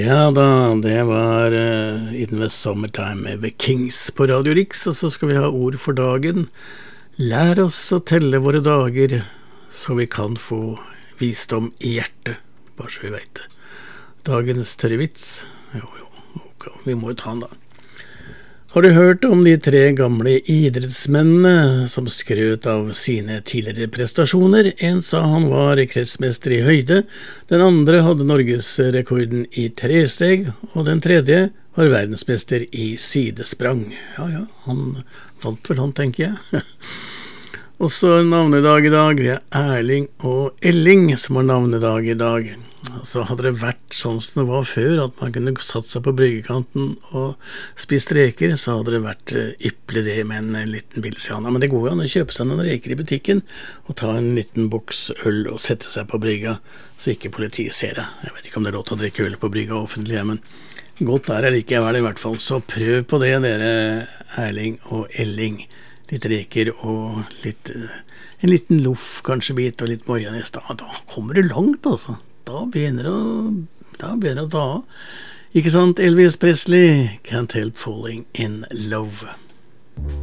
Ja da, det var In the Summertime med The Kings på Radio Rix, og så skal vi ha ord for dagen. Lær oss å telle våre dager, så vi kan få visdom i hjertet, bare så vi vet det. Dagens tørre vits, ok, vi må jo ta den da. Har du hørt om de 3 gamle idrettsmennene som skrøt av sine tidligere prestasjoner? En sa han var kretsmester i høyde, den andre hadde norgesrekorden i 3-steg, og den tredje var verdensmester i sidesprang. Ja, han vant vel han, tenker jeg. Også navnedag i dag, det Erling og Elling som har navnedag i dag. Så hadde det vært sånn som det var før, at man kunne satt seg på bryggekanten og spist reker, så hadde det vært ypperlig det med en liten bilsiana. Men det går jo an å kjøpe seg noen reker i butikken, og ta en liten boks øl og sette seg på brygga, så ikke politiet ser det. Jeg vet ikke om det er lov til å drikke øl på brygga offentlig, men godt er det likevel i hvert fall. Så prøv på det, dere Erling og Elling. Litt reker og en liten loff, kanskje bit, og litt majones. Da kommer det langt, altså. Da begynner det å ta av. Ikke sant, Elvis Presley? Can't help falling in love.